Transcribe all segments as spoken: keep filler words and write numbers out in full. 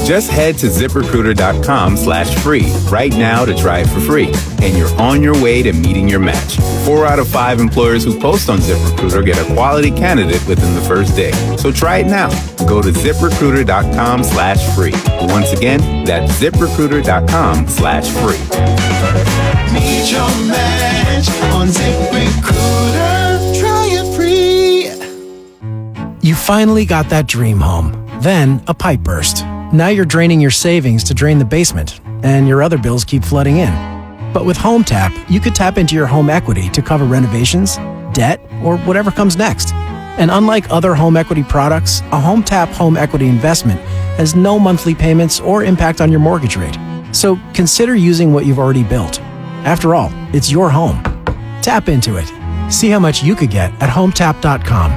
Just head to ZipRecruiter.com slash free right now to try it for free. And you're on your way to meeting your match. Four out of five employers who post on ZipRecruiter get a quality candidate within the first day. So try it now. Go to ZipRecruiter.com slash free. Once again, that's ZipRecruiter.com slash free. Meet your match on ZipRecruiter. Try it free. You finally got that dream home. Then a pipe burst. Now you're draining your savings to drain the basement, and your other bills keep flooding in. But with HomeTap, you could tap into your home equity to cover renovations, debt, or whatever comes next. And unlike other home equity products, a HomeTap home equity investment has no monthly payments or impact on your mortgage rate. So consider using what you've already built. After all, it's your home. Tap into it. See how much you could get at home tap dot com.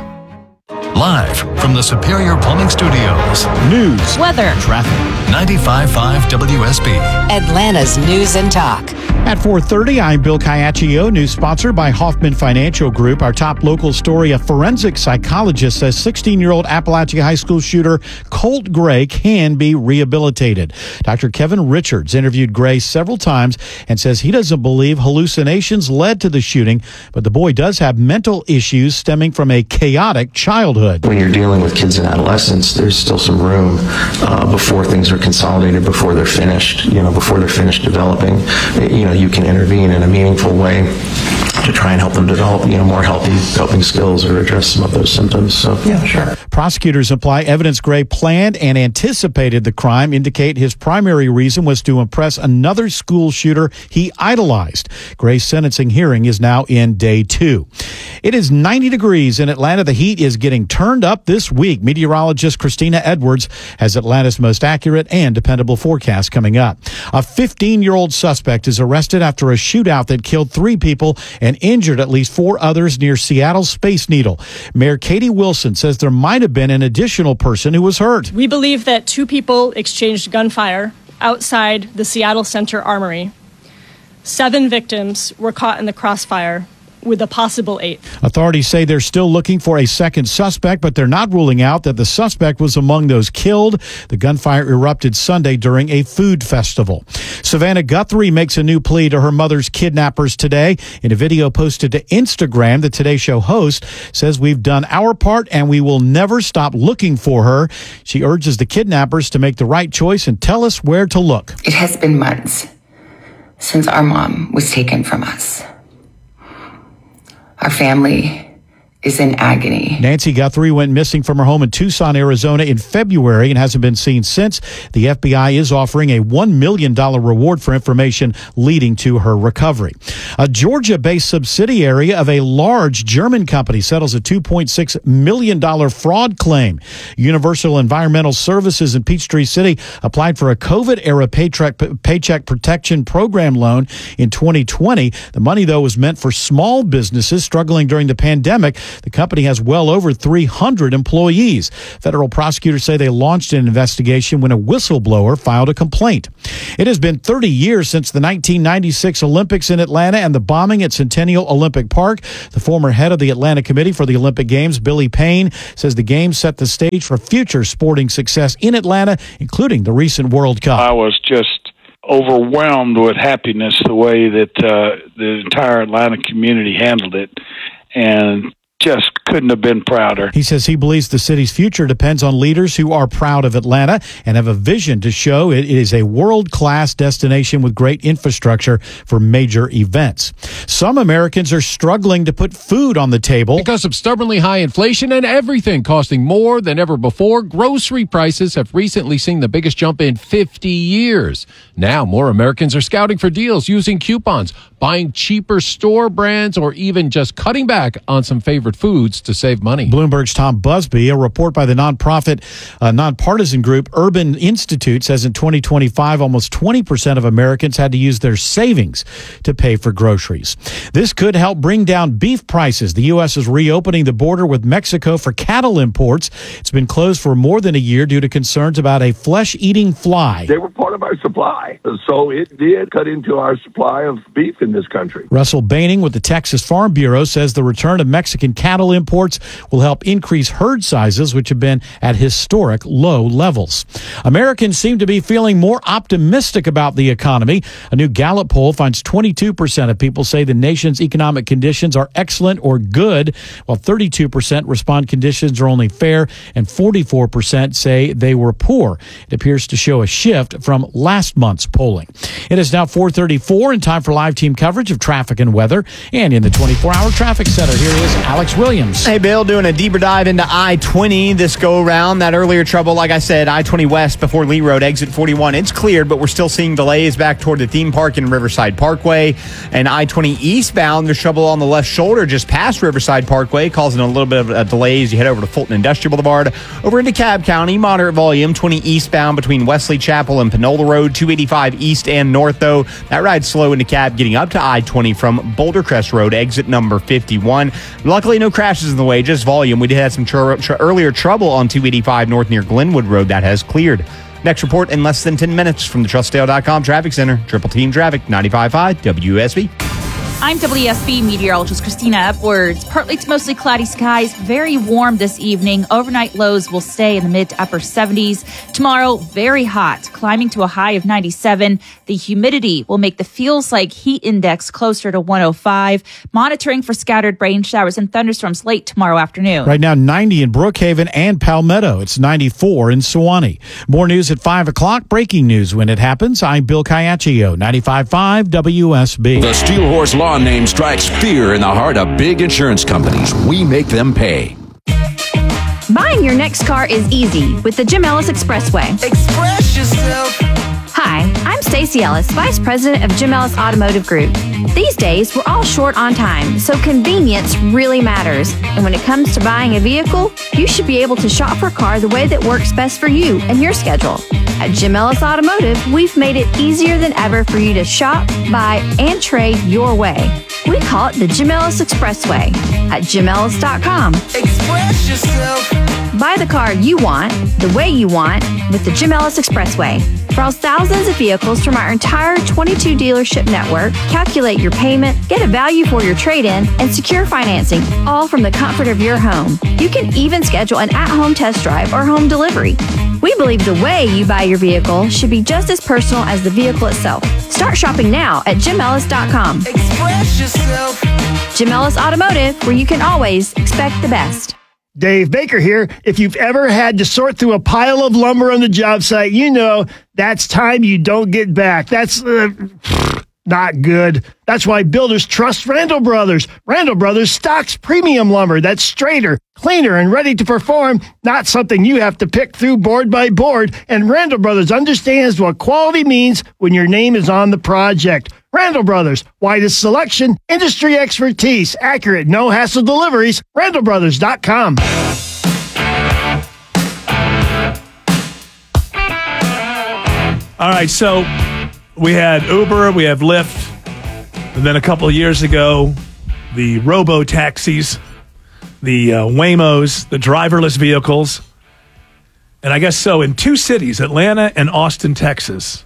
Live from the Superior Plumbing Studios. News, weather, traffic. ninety-five point five W S B. Atlanta's News and Talk. At four thirty, I'm Bill Caiaccio, news sponsored by Hoffman Financial Group. Our top local story, a forensic psychologist says sixteen-year-old Appalachia High School shooter Colt Gray can be rehabilitated. Doctor Kevin Richards interviewed Gray several times and says he doesn't believe hallucinations led to the shooting, but the boy does have mental issues stemming from a chaotic childhood. When you're dealing with kids in adolescence, there's still some room uh, before things are consolidated, before they're finished, you know, before they're finished developing. You know, you can intervene in a meaningful way to try and help them develop, you know, more healthy coping skills or address some of those symptoms. So, yeah, sure. Prosecutors imply evidence Gray planned and anticipated the crime, indicate his primary reason was to impress another school shooter he idolized. Gray's sentencing hearing is now in day two. It is ninety degrees in Atlanta. The heat is getting turned up this week. Meteorologist Christina Edwards has Atlanta's most accurate and dependable forecast coming up. A fifteen-year-old suspect is arrested after a shootout that killed three people and injured at least four others near Seattle's Space Needle. Mayor Katie Wilson says there might have been an additional person who was hurt. We believe that two people exchanged gunfire outside the Seattle Center Armory. Seven victims were caught in the crossfire, with a possible eighth. Authorities say they're still looking for a second suspect, but they're not ruling out that the suspect was among those killed. The gunfire erupted Sunday during a food festival. Savannah Guthrie makes a new plea to her mother's kidnappers today. In a video posted to Instagram, the Today Show host says, "We've done our part and we will never stop looking for her." She urges the kidnappers to make the right choice and tell us where to look. It has been months since our mom was taken from us. Our family is in agony. Nancy Guthrie went missing from her home in Tucson, Arizona in February and hasn't been seen since. The F B I is offering a one million dollars reward for information leading to her recovery. A Georgia-based subsidiary of a large German company settles a two point six million dollars fraud claim. Universal Environmental Services in Peachtree City applied for a COVID-era paycheck, paycheck protection program loan in twenty twenty. The money, though, was meant for small businesses struggling during the pandemic. The company has well over three hundred employees. Federal prosecutors say they launched an investigation when a whistleblower filed a complaint. It has been thirty years since the nineteen ninety-six Olympics in Atlanta and the bombing at Centennial Olympic Park. The former head of the Atlanta Committee for the Olympic Games, Billy Payne, says the games set the stage for future sporting success in Atlanta, including the recent World Cup. I was just overwhelmed with happiness the way that uh, the entire Atlanta community handled it, and just couldn't have been prouder. He says he believes the city's future depends on leaders who are proud of Atlanta and have a vision to show it is a world-class destination with great infrastructure for major events. Some Americans are struggling to put food on the table. Because of stubbornly high inflation and everything costing more than ever before, grocery prices have recently seen the biggest jump in fifty years. Now, more Americans are scouting for deals, using coupons, buying cheaper store brands, or even just cutting back on some favorite foods to save money. Bloomberg's Tom Busby, a report by the nonprofit, uh, nonpartisan group Urban Institute, says in twenty twenty-five, almost twenty percent of Americans had to use their savings to pay for groceries. This could help bring down beef prices. The U S is reopening the border with Mexico for cattle imports. It's been closed for more than a year due to concerns about a flesh-eating fly. They were part of of our supply. So it did cut into our supply of beef in this country. Russell Baining with the Texas Farm Bureau says the return of Mexican cattle imports will help increase herd sizes, which have been at historic low levels. Americans seem to be feeling more optimistic about the economy. A new Gallup poll finds twenty-two percent of people say the nation's economic conditions are excellent or good, while thirty-two percent respond conditions are only fair, and forty-four percent say they were poor. It appears to show a shift from last month's polling. It is now four thirty-four and time for live team coverage of traffic and weather. And in the twenty-four hour traffic center, here is Alex Williams. Hey, Bill, doing a deeper dive into I twenty this go around. That earlier trouble, like I said, I twenty West before Lee Road, exit forty-one. It's cleared, but we're still seeing delays back toward the theme park and Riverside Parkway. And I twenty eastbound, there's trouble on the left shoulder just past Riverside Parkway, causing a little bit of a delay as you head over to Fulton Industrial Boulevard. Over into Cobb County, moderate volume, twenty eastbound between Wesley Chapel and Panola Road, two eighty-five east and north, though. That ride's slow into Cobb, getting up to I twenty from Boulder Crest Road, exit number fifty-one. Luckily, no crashes in the way, just volume. We did have some tr- tr- earlier trouble on two eighty-five north near Glenwood Road. That has cleared. Next report in less than ten minutes from the trust dale dot com Traffic Center. Triple Team Traffic, ninety-five point five W S B. I'm W S B meteorologist Christina Upwards. Partly to mostly cloudy skies, very warm this evening. Overnight lows will stay in the mid to upper seventies. Tomorrow, very hot, climbing to a high of ninety-seven. The humidity will make the feels like heat index closer to one oh five. Monitoring for scattered rain showers and thunderstorms late tomorrow afternoon. Right now, ninety in Brookhaven and Palmetto. It's ninety-four in Sewanee. More news at five o'clock. Breaking news when it happens. I'm Bill Caiaccio, ninety-five point five W S B. The Steel Horse Lawn name strikes fear in the heart of big insurance companies. We make them pay. Buying your next car is easy with the Jim Ellis Expressway. Express yourself. Hi, I'm Stacey Ellis, Vice President of Jim Ellis Automotive Group. These days, we're all short on time, so convenience really matters. And when it comes to buying a vehicle, you should be able to shop for a car the way that works best for you and your schedule. At Jim Ellis Automotive, we've made it easier than ever for you to shop, buy, and trade your way. We call it the Jim Ellis Expressway at jim ellis dot com. Express yourself. Buy the car you want, the way you want, with the Jim Ellis Expressway. Browse thousands of vehicles from our entire twenty-two dealership network, calculate your payment, get a value for your trade-in, and secure financing, all from the comfort of your home. You can even schedule an at-home test drive or home delivery. We believe the way you buy your vehicle should be just as personal as the vehicle itself. Start shopping now at jim ellis dot com. Express yourself. Jim Ellis Automotive, where you can always expect the best. Dave Baker here. If you've ever had to sort through a pile of lumber on the job site, you know that's time you don't get back. That's uh, not good. That's why builders trust Randall Brothers. Randall Brothers stocks premium lumber that's straighter, cleaner, and ready to perform, not something you have to pick through board by board. And Randall Brothers understands what quality means when your name is on the project. Randall Brothers, widest selection, industry expertise, accurate, no-hassle deliveries, randall brothers dot com. All right, so we had Uber, we have Lyft, and then a couple of years ago, the robo-taxis, the uh, Waymos, the driverless vehicles. And I guess so in two cities, Atlanta and Austin, Texas,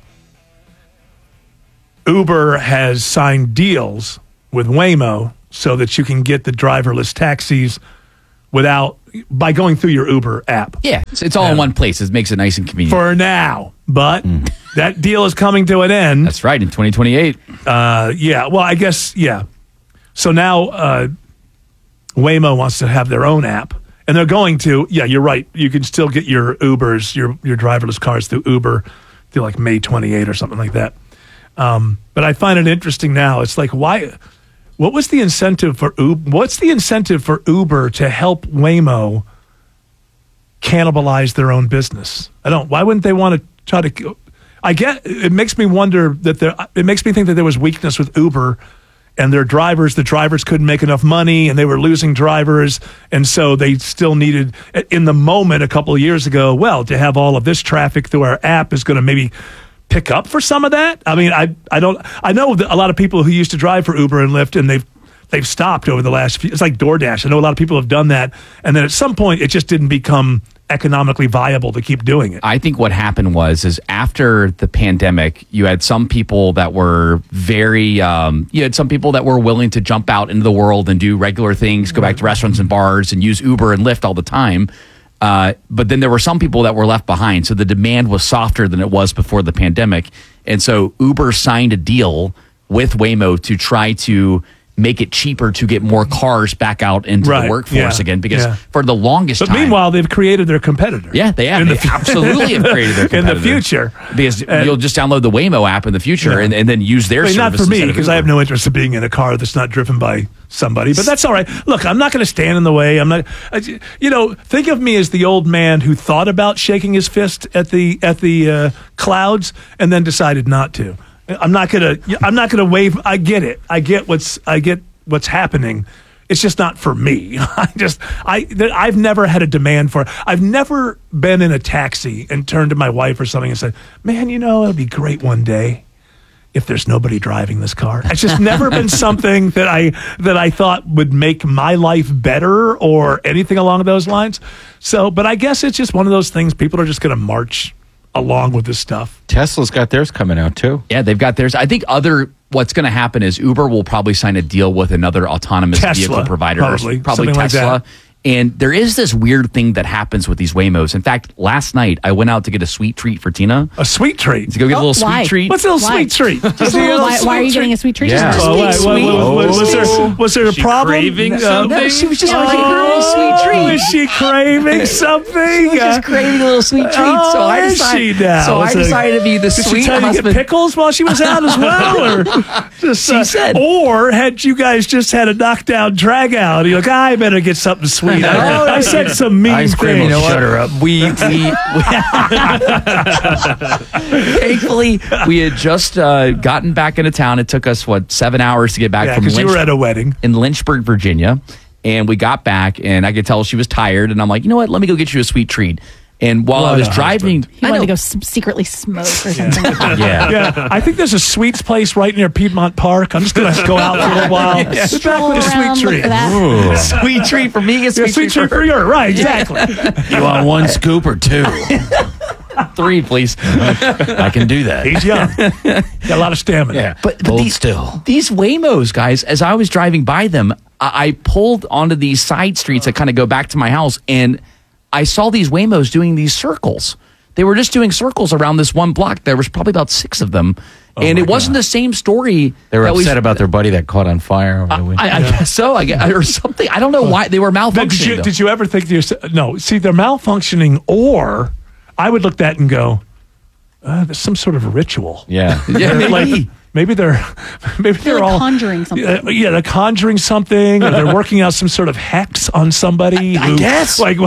Uber has signed deals with Waymo so that you can get the driverless taxis without by going through your Uber app. Yeah, it's, it's all yeah. in one place. It makes it nice and convenient. For now. But mm. that deal is coming to an end. That's right, in twenty twenty-eight. Uh, yeah, well, I guess, yeah. So now uh, Waymo wants to have their own app. And they're going to, yeah, you're right. You can still get your Ubers, your, your driverless cars through Uber through like May twenty-eighth or something like that. Um, but I find it interesting now. It's like, why? What was the incentive for Uber? What's the incentive for Uber to help Waymo cannibalize their own business? I don't. Why wouldn't they want to try to? I get. It makes me wonder that there. It makes me think that there was weakness with Uber and their drivers. The drivers couldn't make enough money, and they were losing drivers, and so they still needed. In the moment, a couple of years ago, well, to have all of this traffic through our app is going to maybe pick up for some of that. I mean, I I don't I know that a lot of people who used to drive for Uber and Lyft, and they've they've stopped over the last few. It's like DoorDash. I know a lot of people have done that, and then at some point it just didn't become economically viable to keep doing it. I think what happened was is after the pandemic, you had some people that were very, um, you had some people that were willing to jump out into the world and do regular things, go back to restaurants and bars and use Uber and Lyft all the time. Uh, but then there were some people that were left behind. So the demand was softer than it was before the pandemic. And so Uber signed a deal with Waymo to try to make it cheaper to get more cars back out into Right, the workforce yeah, again. Because yeah. for the longest But time. meanwhile, they've created their competitor. Yeah, they have. In They the fu- absolutely have created their competitor. In the future. Because Uh, you'll just download the Waymo app in the future Yeah. and, and then use their I mean, not service for me, instead of because I have Uber. no interest in being in a car that's not driven by somebody. But that's all right. Look, I'm not going to stand in the way. I'm not. I, you know, think of me as the old man who thought about shaking his fist at the at the uh, clouds and then decided not to. I'm not gonna. I'm not gonna wave. I get it. I get what's. I get what's happening. It's just not for me. I just. I. th- I've never had a demand for it. I've never been in a taxi and turned to my wife or something and said, "Man, you know, it'll be great one day if there's nobody driving this car." It's just never been something that I that I thought would make my life better or anything along those lines. So, but I guess it's just one of those things. People are just going to march along with this stuff. Tesla's got theirs coming out too. Yeah, they've got theirs. I think other what's going to happen is Uber will probably sign a deal with another autonomous Tesla, vehicle provider, probably. probably Something like Tesla. that. And there is this weird thing that happens with these Waymos. In fact, last night I went out to get a sweet treat for Tina. A sweet treat? To go get a Oh, little why? sweet treat. What's a little Why? sweet treat? Just Was a it little, why, sweet why are you treat? getting a sweet treat? Yeah. Just Oh, a wait, sweet, wait, sweet. wait, wait, was there was there a She problem? craving Uh, something? No, she was just Oh, like a sweet treat. is she craving something? She was just craving a little sweet treat. Oh, so I is decided, she now? So I Was it- decided to be the Did sweet she tell you to husband. get pickles while she was out as well? Or just, She uh, said- Or had you guys just had a knockdown drag out? You're like, I better get something sweet. I, I said some mean Ice cream things. will shut her up. We, we, we thankfully we had just uh, gotten back into town. It took us what seven hours to get back Yeah, from because you Lynch- were at a wedding. in Lynchburg, Virginia, and we got back, and I could tell she was tired, and I'm like, you know what? Let me go get you a sweet treat. And while I What was a driving, He wanted to go s- secretly smoke or something. yeah. Yeah, I think there's a sweets place right near Piedmont Park. I'm just going to go out for a little while. Yeah. Sit back with a Stroll sweet around, treat. look at that. sweet treat for me, a Yeah, sweet, sweet treat for you. Right, exactly. You want one scoop or two? three, please. I can do that. He's young. Got a lot of stamina. Yeah, But, but hold these, still. these Waymos, guys, as I was driving by them, I, I pulled onto these side streets that kind of go back to my house, and I saw these Waymos doing these circles. They were just doing circles around this one block. There was probably about six of them. Oh and it wasn't the same story. They were that we- upset about their buddy that caught on fire over the weekend. I, I guess so. I guess, or something. I don't know why they were But malfunctioning. did you, though. did you ever think to yourself, no, see, they're malfunctioning, or I would look at that and go, uh, there's some sort of ritual. Yeah. Yeah, They're maybe. like, maybe they're maybe they're, They're like all conjuring something. Yeah, yeah, they're conjuring something, or they're working out some sort of hex on somebody. I who- guess. Like,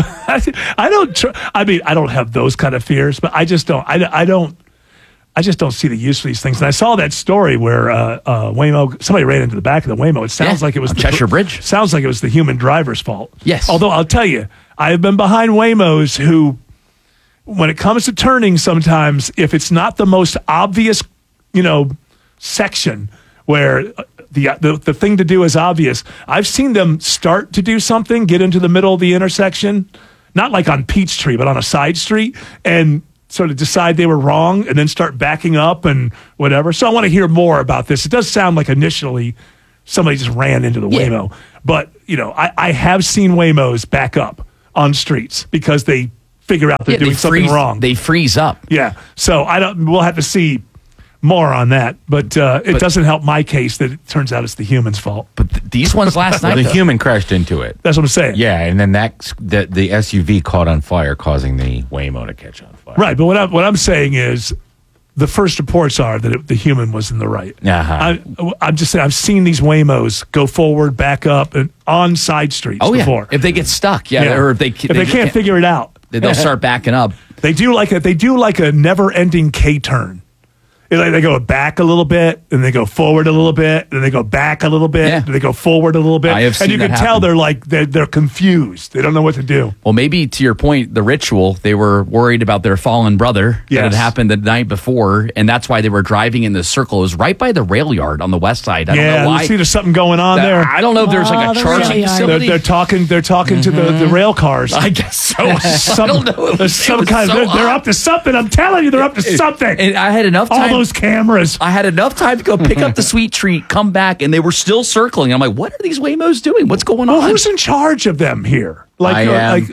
I don't. Tr- I mean, I don't have those kind of fears, but I just don't. I, I don't. I just don't see the use for these things. And I saw that story where uh, uh, Waymo, somebody ran into the back of the Waymo. It sounds Yeah, like it was on the Cheshire Bridge. Sounds like it was the human driver's fault. Yes. Although I'll tell you, I have been behind Waymos who, when it comes to turning, sometimes if it's not the most obvious, you know, section where the, the the thing to do is obvious, I've seen them start to do something, get into the middle of the intersection, not like on Peachtree, but on a side street, and sort of decide they were wrong and then start backing up and whatever. So I want to hear more about this. It does sound like initially somebody just ran into the Yeah. Waymo, but you know, I, I have seen Waymos back up on streets because they figure out they're Yeah, they doing something freeze- wrong. They freeze up. Yeah. So I don't. We'll have to see more on that, but uh, it But- doesn't help my case that it turns out it's the human's fault. But th- these ones last Well, night, the though- human crashed into it. That's what I'm saying. Yeah, and then that the, the S U V caught on fire, causing the Waymo to catch on fire. Right. But what I'm what I'm saying is, the first reports are that it, the human was in the right. Uh-huh. I, I'm just saying I've seen these Waymos go forward, back up, and on side streets oh yeah, before. if they get stuck, yeah, or if they if they, can't figure it out, they'll start backing up. They do like a they do like a never ending K turn. Like they go back a little bit, and they go forward a little bit, and they go back a little bit, Yeah. and they go forward a little bit. I have and seen you that can tell happen. they're like they're, they're confused. They don't know what to do. Well, maybe to your point, the ritual, they were worried about their fallen brother that had Yes. happened the night before, and that's why they were driving in the circle. It was right by the rail yard on the west side. I yeah, don't know why. you see, there's something going on That- there. I don't know if there's like Oh, a the charging rail yard. facility. They're, they're talking. They're talking to the, the rail cars. I guess so. Some, I don't know. It was, there's some it was kind. so they're, they're odd. up to something. I'm telling you, they're up to something. And I had enough All time. those cameras. I had enough time to go pick up the sweet treat, come back, and they were still circling. I'm like, what are these Waymos doing? What's going Well, on? who's in charge of them here? Like, I uh, am.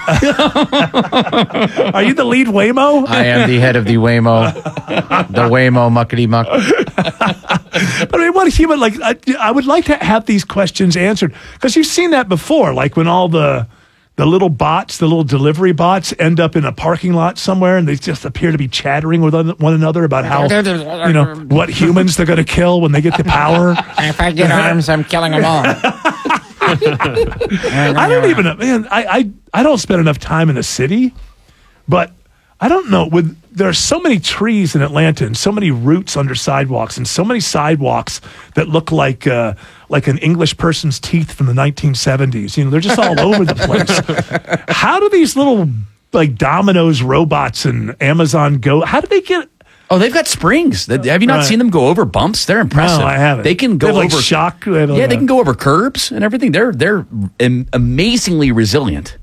like are you the lead Waymo? I am the head of the Waymo, the Waymo muckety muck. But I mean, what human? Like, I, I would like to have these questions answered because you've seen that before. Like when all the the little bots, the little delivery bots, end up in a parking lot somewhere, and they just appear to be chattering with other- one another about how you know what humans they're going to kill when they get the power. If I get arms, I'm killing them all. I don't even know, man. I, I I don't spend enough time in the city, but I don't know. With there are so many trees in Atlanta and so many roots under sidewalks and so many sidewalks that look like uh, like an English person's teeth from the nineteen seventies. You know, they're just all over the place. How do these little like Domino's robots and Amazon Go? How do they get? Oh, they've got springs. Have you not Right. seen them go over bumps? They're impressive. No, I haven't. They can go They have, like, over shock- they have, like, yeah, they a- can go over curbs and everything. They're they're am- amazingly resilient.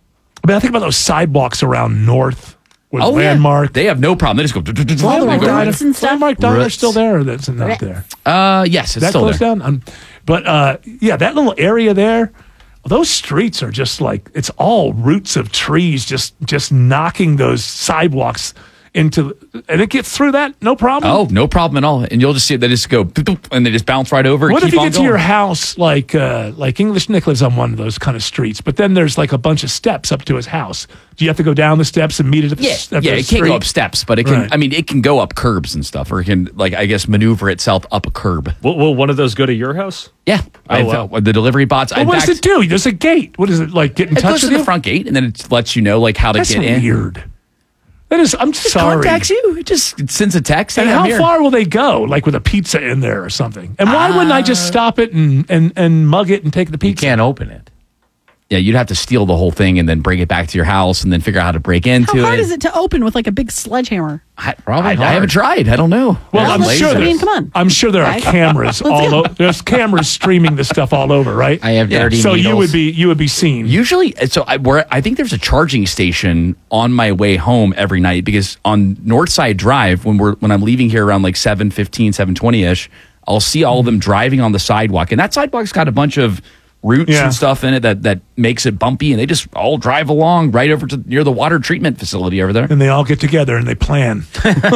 I mean, I think about those sidewalks around North with Oh, yeah. Landmark. They have no problem. They just go. Landmark go right roots and stuff. Landmark Diner Roots. still there, or that's not there? Uh, yes, it's that still closed there. down. Um, but uh, yeah, that little area there, those streets are just like it's all roots of trees, just just knocking those sidewalks into, and it gets through that no problem. Oh, no problem at all. And you'll just see it. They just go boop, boop, and they just bounce right over. What and if keep you on get to going. your house like uh, like English Nick lives on one of those kind of streets, but then there's like a bunch of steps up to his house. Do you have to go down the steps and meet it at the, Yeah, s- at yeah, the it can't go street? up steps, but it can. Right. I mean, it can go up curbs and stuff, or it can, like, I guess, maneuver itself up a curb. Will, will one of those go to your house? Yeah, Oh, I've, wow. uh, the delivery bots. Well, in what does fact, it do? There's a gate. What is it like? Get in It touch goes to with the you? front gate, and then it lets you know like how to That's get in. weird. That is. I'm It sorry. contacts you. It just it sends a text. And Hey, I'm how here. far will they go? Like with a pizza in there or something? And why wouldn't I just stop it and, and, and mug it and take the pizza? You can't open it. Yeah, you'd have to steal the whole thing and then bring it back to your house and then figure out how to break into How hard it. is it to open with like a big sledgehammer? I, Probably I, I hard. haven't tried. I don't know. Well, Yeah, I'm let's- sure. I there- mean, come on. I'm sure there are Guys. cameras Let's all go. over. There's cameras streaming this stuff all over, right? I have dirty So you needles. would be you would be seen. Usually, so I, where I think there's a charging station on my way home every night because on Northside Drive, when we're when I'm leaving here around like seven fifteen, seven twenty ish, I'll see all of them driving on the sidewalk, and that sidewalk's got a bunch of roots Yeah. and stuff in it that that makes it bumpy, and they just all drive along right over to near the water treatment facility over there. and they all get together and they plan.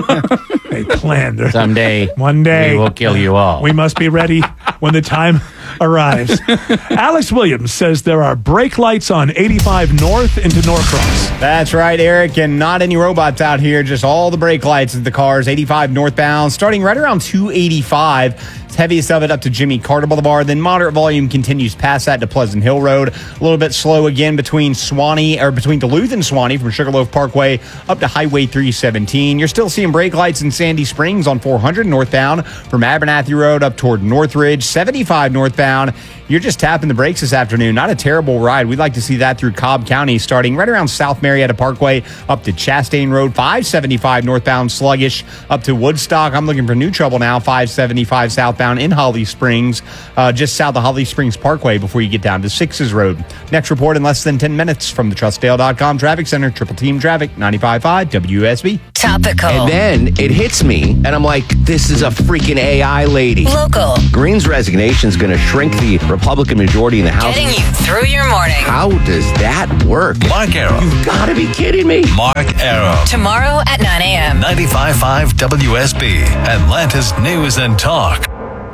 they plan. They're- Someday, One day we will kill you all. We must be ready when the time arrives. Alex Williams says there are brake lights on eighty-five North into Norcross. That's right, Eric, and not any robots out here, just all the brake lights of the cars, eighty-five northbound, starting right around two eighty-five. It's heaviest of it up to Jimmy Carter Boulevard, then moderate volume continues past that to Pleasant Hill Road. A little bit slow again between Swanee, or between Duluth and Swanee from Sugarloaf Parkway up to Highway three seventeen. You're still seeing brake lights in Sandy Springs on four hundred northbound from Abernathy Road up toward Northridge, seventy-five northbound. You're just tapping the brakes this afternoon. Not a terrible ride. We'd like to see that through Cobb County, starting right around South Marietta Parkway up to Chastain Road, five seventy-five northbound sluggish up to Woodstock. I'm looking for new trouble now, five seventy-five southbound in Holly Springs, uh, just south of Holly Springs Parkway before you get down to Sixes Road. Next report in less than ten minutes from the trust dale dot com Traffic Center, Triple Team Traffic, ninety-five point five W S B. Topical. And then it hits me, and I'm like, this is a freaking A I lady. Local. Green's resignation is going to shrink the Republican majority in the House. Getting you through your morning. How does that work? Mark Arrow. You've got to be kidding me. Mark Arrow. Tomorrow at nine a.m. ninety-five point five W S B, Atlanta's News and Talk.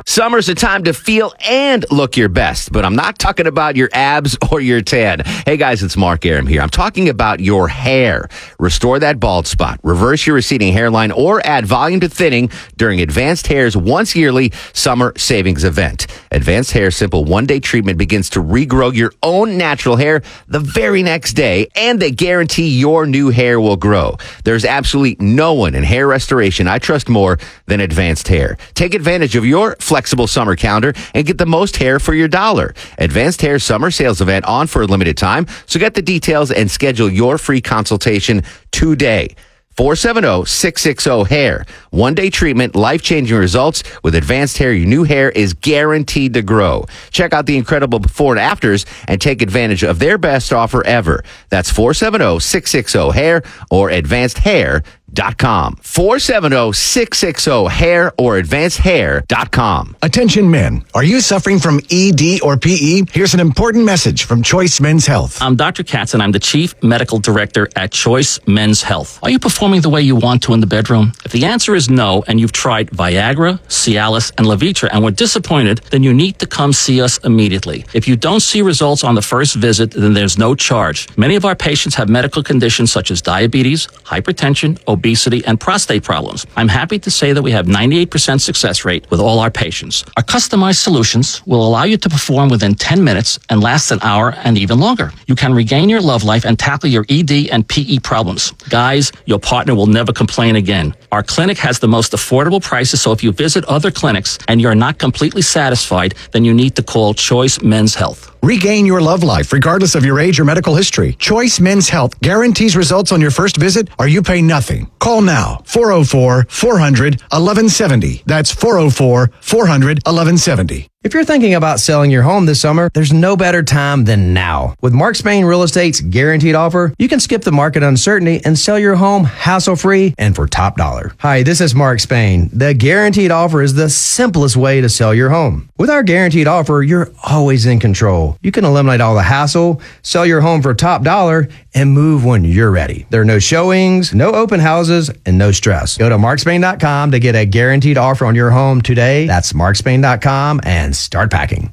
Summer's a time to feel and look your best, but I'm not talking about your abs or your tan. Hey guys, it's Mark Aram here. I'm talking about your hair. Restore that bald spot, reverse your receding hairline, or add volume to thinning during Advanced Hair's once yearly summer savings event. Advanced Hair Simple one-day treatment begins to regrow your own natural hair the very next day, and they guarantee your new hair will grow. There's absolutely no one in hair restoration I trust more than Advanced Hair. Take advantage of your flexible summer calendar and get the most hair for your dollar. Advanced Hair Summer Sales Event on for a limited time, so get the details and schedule your free consultation today. four seven zero, six six zero, hair. One-day treatment, life-changing results. With Advanced Hair, your new hair is guaranteed to grow. Check out the incredible before and afters and take advantage of their best offer ever. That's four seven zero, six six zero, hair or advanced hair dot com. four seven zero, six six zero, hair or advanced hair dot com. Attention men, are you suffering from E D or P E? Here's an important message from Choice Men's Health. I'm Doctor Katz, and I'm the Chief Medical Director at Choice Men's Health. Are you performing the way you want to in the bedroom? If the answer is no, and you've tried Viagra, Cialis, and Levitra and were disappointed, then you need to come see us immediately. If you don't see results on the first visit, then there's no charge. Many of our patients have medical conditions such as diabetes, hypertension, obesity, and prostate problems. I'm happy to say that we have ninety-eight percent success rate with all our patients. Our customized solutions will allow you to perform within ten minutes and last an hour and even longer. You can regain your love life and tackle your E D and P E problems. Guys, your partner will never complain again. Our clinic has the most affordable prices, so if you visit other clinics and you're not completely satisfied, then you need to call Choice Men's Health. Regain your love life regardless of your age or medical history. Choice Men's Health guarantees results on your first visit or you pay nothing. Call now, four oh four, four hundred, eleven seventy. That's four oh four, four hundred, eleven seventy. If you're thinking about selling your home this summer, there's no better time than now. With Mark Spain Real Estate's guaranteed offer, you can skip the market uncertainty and sell your home hassle-free and for top dollar. Hi, this is Mark Spain. The guaranteed offer is the simplest way to sell your home. With our guaranteed offer, you're always in control. You can eliminate all the hassle, sell your home for top dollar, and move when you're ready. There are no showings, no open houses, and no stress. Go to mark spain dot com to get a guaranteed offer on your home today. That's mark spain dot com and start packing.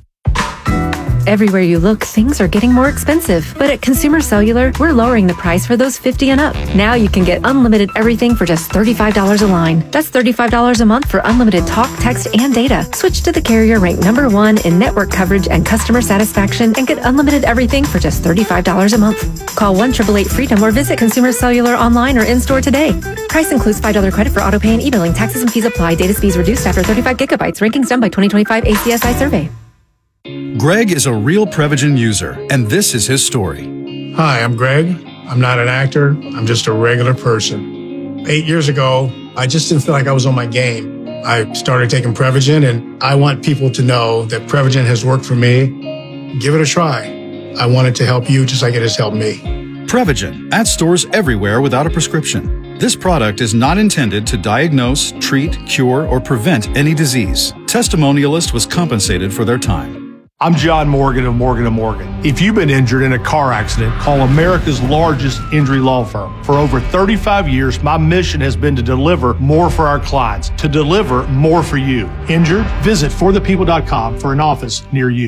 Everywhere you look, things are getting more expensive. But at Consumer Cellular, we're lowering the price for those fifty and up. Now you can get unlimited everything for just thirty-five dollars a line. That's thirty-five dollars a month for unlimited talk, text, and data. Switch to the carrier ranked number one in network coverage and customer satisfaction and get unlimited everything for just thirty-five dollars a month. Call one eight eight eight freedom or visit Consumer Cellular online or in-store today. Price includes five dollars credit for auto pay and e-billing. Taxes and fees apply. Data speeds reduced after thirty-five gigabytes. Rankings done by twenty twenty-five A C S I survey. Greg is a real Prevagen user, and this is his story. Hi, I'm Greg. I'm not an actor. I'm just a regular person. Eight years ago, I just didn't feel like I was on my game. I started taking Prevagen, and I want people to know that Prevagen has worked for me. Give it a try. I want it to help you just like it has helped me. Prevagen, at stores everywhere without a prescription. This product is not intended to diagnose, treat, cure, or prevent any disease. Testimonialist was compensated for their time. I'm John Morgan of Morgan and Morgan. If you've been injured in a car accident, call America's largest injury law firm. For over thirty-five years, my mission has been to deliver more for our clients, to deliver more for you. Injured? Visit for the people dot com for an office near you.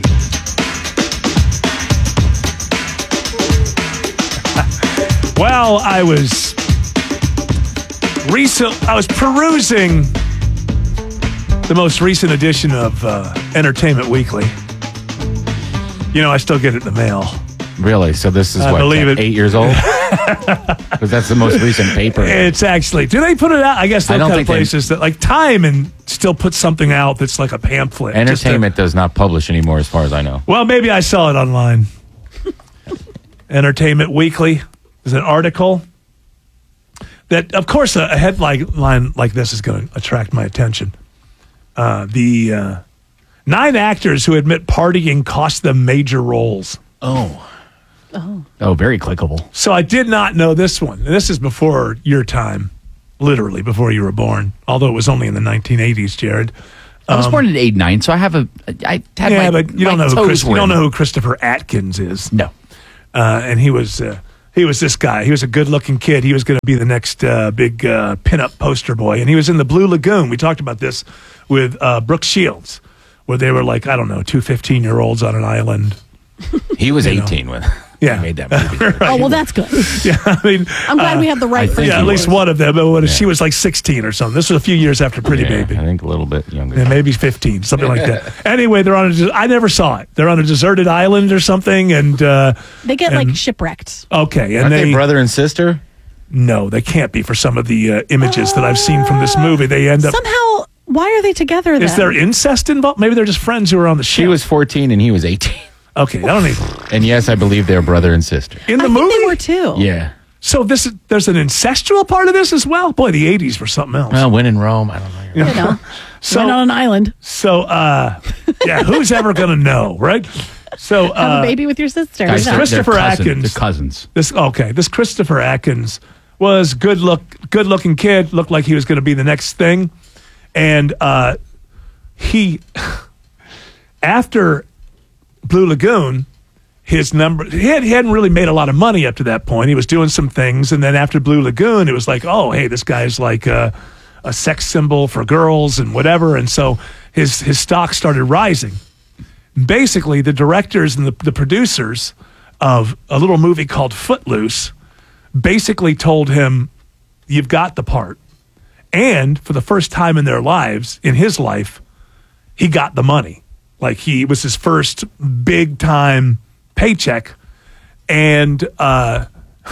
Well, I was recent. I was perusing the most recent edition of uh, Entertainment Weekly. You know, I still get it in the mail. Really? So this is I what, believe it. eight years old? Because that's the most recent paper. It's actually. Do they put it out? I guess those I don't kind of think they- places that like Time and still put something out that's like a pamphlet. just to- Entertainment does not publish anymore, as far as I know. well, maybe I saw it online. Entertainment Weekly is an article that, of course, a, a headline line like this is going to attract my attention. Uh, the uh, nine actors who admit partying cost them major roles. Oh. Oh. Oh, very clickable. So I did not know this one. And this is before your time, literally before you were born, although it was only in the nineteen eighties, Jared. I was Um, born in eighty-nine, so I have a. I had yeah, my, but you my don't know who toes Chris, you were don't in. know who Christopher Atkins is. No, uh, and he was uh, he was this guy. He was a good-looking kid. He was going to be the next uh, big uh, pinup poster boy, and he was in the Blue Lagoon. We talked about this with uh, Brooke Shields. where they were like, I don't know, two fifteen-year-olds on an island. He was You know. eighteen when Yeah. he made that movie. Right. Oh, well, that's good. Yeah, I mean, I'm glad uh, we have the right. Yeah, at least was. one of them. But when Yeah. she was like sixteen or something. This was a few years after Pretty Yeah, Baby. I think a little bit younger. Yeah, maybe fifteen, something like that. Anyway, they're on a. des- I never saw it. They're on a deserted island or something, and uh, They get and- like shipwrecked. okay, and Aren't they, they brother and sister? no, they can't be for some of the uh, images that I've seen from this movie. They end up. Somehow, why are they together? Is then? there incest involved? Maybe they're just friends who are on the ship. She was fourteen and he was eighteen. Okay, I don't even. And yes, I believe they're brother and sister. In the I movie, think they were too. Yeah. so this is, there's an incestual part of this as well. Boy, the eighties were something else. Well, when in Rome, I don't know. You know, So- went on an island, So, uh, yeah, who's ever going to know, right? So, have uh, a baby with your sister. Guys, You know? Chris- Christopher They're cousin- Atkins. they're cousins. This okay. This Christopher Atkins was good look, good looking kid. Looked like he was going to be the next thing, and uh, he after Blue Lagoon, his number he, had, he hadn't really made a lot of money up to that point. He was doing some things, and then after Blue Lagoon, it was like, oh, hey, this guy's like a, a sex symbol for girls and whatever, and so his his stock started rising. Basically, the directors and the, the producers of a little movie called Footloose basically told him, you've got the part. And for the first time in their lives, in his life, he got the money. Like he it was his first big time paycheck. And uh,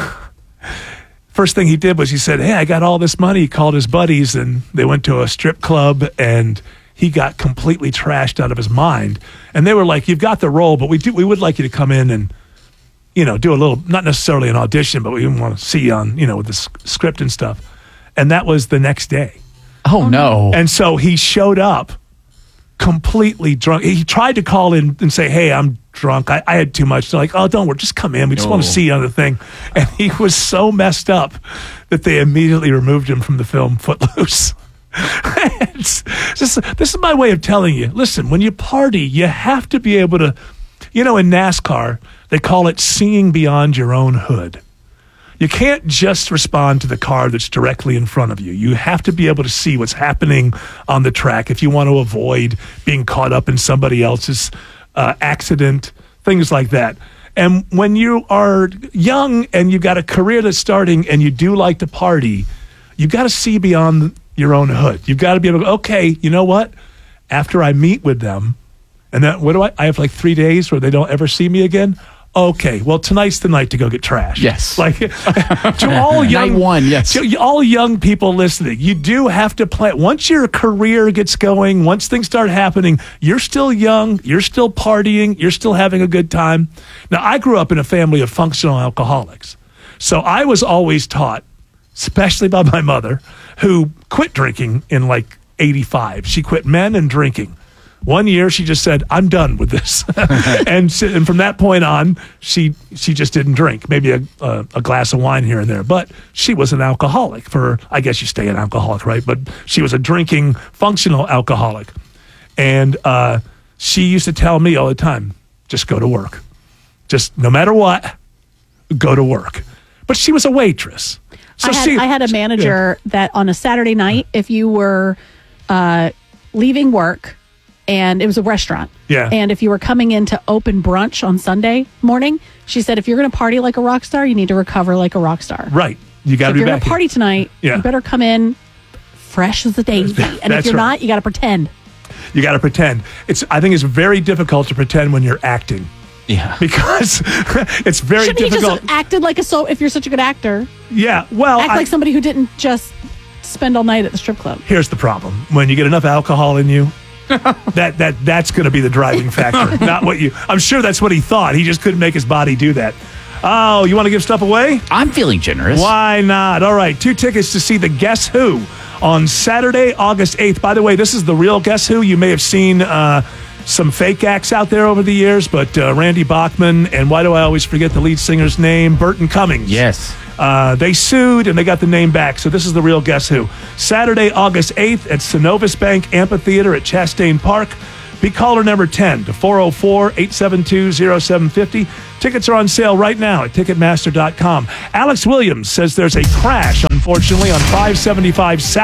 first thing he did was he said, hey, I got all this money. He called his buddies and they went to a strip club and he got completely trashed out of his mind. And they were like, you've got the role, but we do we would like you to come in and, you know, do a little, not necessarily an audition, but we want to see you on, you know, with the s- script and stuff. And that was the next day. Oh, no. And so he showed up completely drunk. He tried to call in and say, hey, I'm drunk. I, I had too much. They're like, oh, don't worry. Just come in. We just want to Oh. see you on the thing. And he was so messed up that they immediately removed him from the film Footloose. It's just, this is my way of telling you, listen, when you party, you have to be able to, you know, in NASCAR, they call it seeing beyond your own hood. You can't just respond to the car that's directly in front of you. You have to be able to see what's happening on the track if you want to avoid being caught up in somebody else's uh, accident, things like that. And when you are young and you've got a career that's starting and you do like to party, you got to see beyond your own hood. You've got to be able to go, okay, you know what? After I meet with them, and then what do I, I have like three days where they don't ever see me again? Okay, well, tonight's the night to go get trash. Yes. Like, to all young, Night one, yes. to all young people listening, you do have to plan. Once your career gets going, once things start happening, you're still young, you're still partying, you're still having a good time. Now, I grew up in a family of functional alcoholics. So I was always taught, especially by my mother, who quit drinking in like eighty-five. She quit men and drinking. One year, she just said, I'm done with this. and, s- and from that point on, she she just didn't drink. Maybe a, a, a glass of wine here and there. But she was an alcoholic for, I guess you stay an alcoholic, right? But she was a drinking, functional alcoholic. And uh, she used to tell me all the time, just go to work. Just no matter what, go to work. But she was a waitress. So I, had, she, I had a manager that on a Saturday night, if you were uh, leaving work, and it was a restaurant. Yeah. And if you were coming in to open brunch on Sunday morning, she said, if you're going to party like a rock star, you need to recover like a rock star. Right. You got So to if be you're back. going to party tonight, Yeah. you better come in fresh as a daisy. And if That's you're right. not, you got to pretend. You got to pretend. It's. I think it's very difficult to pretend when you're acting. Yeah. Because it's very Shouldn't difficult. he just acted like a so? If you're such a good actor, yeah. Well, act I- like somebody who didn't just spend all night at the strip club. here's the problem: when you get enough alcohol in you, that that that's going to be the driving factor. Not what you. I'm sure that's what he thought. He just couldn't make his body do that. Oh, you want to give stuff away? I'm feeling generous. Why not? All right, two tickets to see the Guess Who on Saturday, August eighth. By the way, this is the real Guess Who. You may have seen uh, some fake acts out there over the years, but uh, Randy Bachman and why do I always forget the lead singer's name? Burton Cummings. Yes. Uh, they sued and they got the name back. So this is the real Guess Who. Saturday, August eighth at Synovus Bank Amphitheater at Chastain Park. Be caller number ten to four oh four, eight seven two, oh seven five oh. Tickets are on sale right now at Ticketmaster dot com. Alex Williams says there's a crash, unfortunately, on five seventy-five South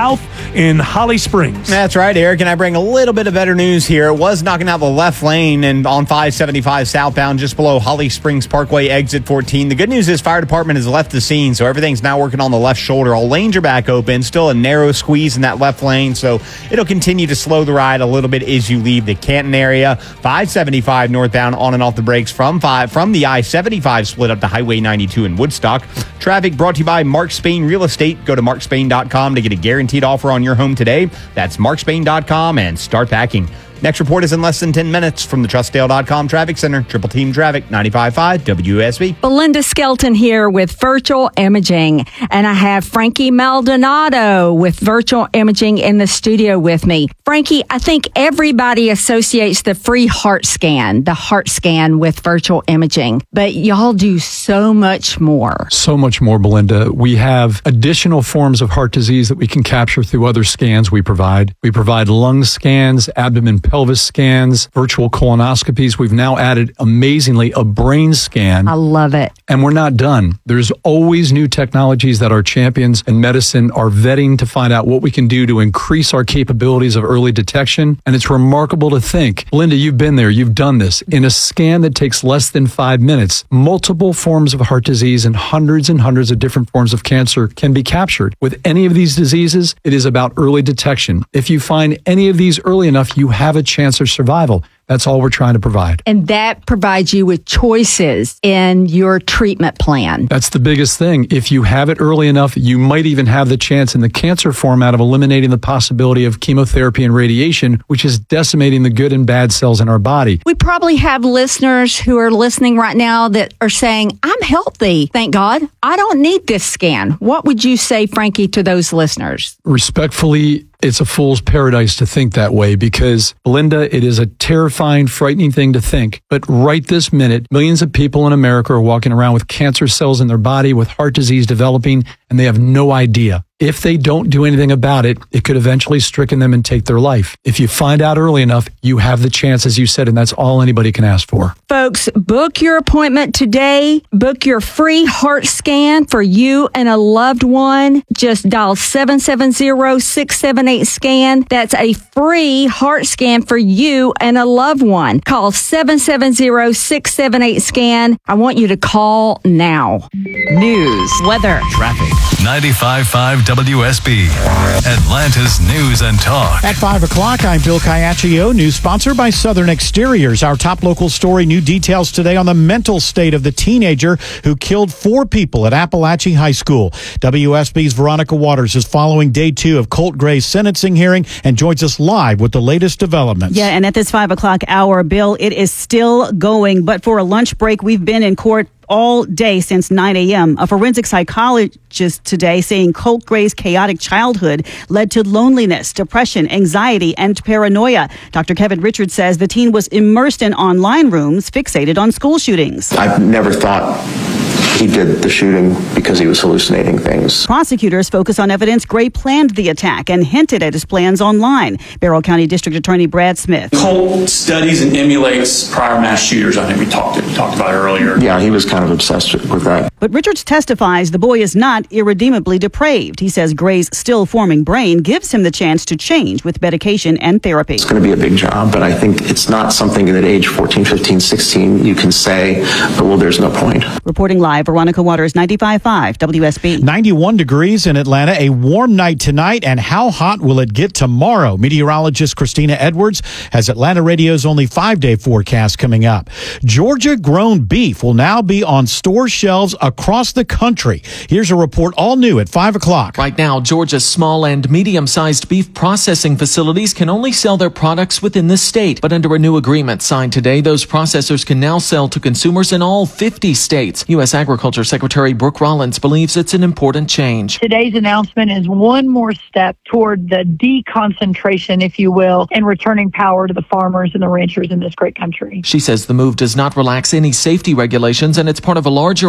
in Holly Springs. That's right, Eric, and I bring a little bit of better news here. It was knocking out the left lane and on five seventy-five southbound just below Holly Springs Parkway, exit fourteen. The good news is fire department has left the scene, so everything's now working on the left shoulder. All lanes are back open, still a narrow squeeze in that left lane, so it'll continue to slow the ride a little bit as you leave the Canton area. five seventy-five northbound on and off the brakes from five from the I seventy-five split up to Highway ninety-two in Woodstock. Traffic brought to you by Mark Spain Real Estate. Go to mark spain dot com to get a guaranteed offer on your home today. That's mark spain dot com and start packing. Next report is in less than ten minutes from the trustdale dot com Traffic Center. Triple Team Traffic, ninety-five point five W S B. Belinda Skelton here with Virtual Imaging. And I have Frankie Maldonado with Virtual Imaging in the studio with me. Frankie, I think everybody associates the free heart scan, the heart scan with Virtual Imaging. But y'all do so much more. So much more, Belinda. We have additional forms of heart disease that we can capture through other scans we provide. We provide lung scans, abdomen, pelvis scans, virtual colonoscopies. We've now added, amazingly, a brain scan. I love it. And we're not done. There's always new technologies that our champions in medicine are vetting to find out what we can do to increase our capabilities of early detection. And it's remarkable to think, Linda, you've been there, you've done this. In a scan that takes less than five minutes, multiple forms of heart disease and hundreds and hundreds of different forms of cancer can be captured. With any of these diseases, it is about early detection. If you find any of these early enough, you have a chance of survival. That's all we're trying to provide. And that provides you with choices in your treatment plan. That's the biggest thing. If you have it early enough, you might even have the chance in the cancer format of eliminating the possibility of chemotherapy and radiation, which is decimating the good and bad cells in our body. We probably have listeners who are listening right now that are saying, I'm healthy, thank God. I don't need this scan. What would you say, Frankie, to those listeners? Respectfully, it's a fool's paradise to think that way because, Belinda, it is a terrifying, frightening thing to think. But right this minute, millions of people in America are walking around with cancer cells in their body, with heart disease developing, and they have no idea. If they don't do anything about it, it could eventually stricken them and take their life. If you find out early enough, you have the chance, as you said, and that's all anybody can ask for. Folks, book your appointment today. Book your free heart scan for you and a loved one. Just dial seven seven zero, six seven eight, SCAN. That's a free heart scan for you and a loved one. Call seven seven zero, six seven eight, SCAN. I want you to call now. News, weather, traffic. ninety-five point five W S B, Atlanta's News and Talk. At five o'clock, I'm Bill Caiaccio, news sponsored by Southern Exteriors. Our top local story, new details today on the mental state of the teenager who killed four people at Appalachia High School. W S B's Veronica Waters is following day two of Colt Gray's sentencing hearing and joins us live with the latest developments. Yeah, and at this five o'clock hour, Bill, it is still going, but for a lunch break, we've been in court all day since nine a.m. A forensic psychologist today saying Colt Gray's chaotic childhood led to loneliness, depression, anxiety, and paranoia. Doctor Kevin Richards says the teen was immersed in online rooms fixated on school shootings. I've never thought he did the shooting because he was hallucinating things. Prosecutors focus on evidence Gray planned the attack and hinted at his plans online. Barrow County District Attorney Brad Smith. Colt studies and emulates prior mass shooters. I think we talked we talked about it earlier. Yeah, he was kind of obsessed with that. But Richards testifies the boy is not irredeemably depraved. He says Gray's still forming brain gives him the chance to change with medication and therapy. It's going to be a big job, but I think it's not something at age fourteen, fifteen, sixteen you can say, oh, well, there's no point. Reporting live, Veronica Waters, ninety-five point five W S B. ninety-one degrees in Atlanta, a warm night tonight, and how hot will it get tomorrow? Meteorologist Christina Edwards has Atlanta Radio's only five-day forecast coming up. Georgia-grown beef will now be on store shelves across the country. Here's a report all new at five o'clock. Right now, Georgia's small and medium-sized beef processing facilities can only sell their products within the state. But under a new agreement signed today, those processors can now sell to consumers in all fifty states. U S Agriculture Secretary Brooke Rollins believes it's an important change. Today's announcement is one more step toward the deconcentration, if you will, and returning power to the farmers and the ranchers in this great country. She says the move does not relax any safety regulations, and it's part of a larger effort to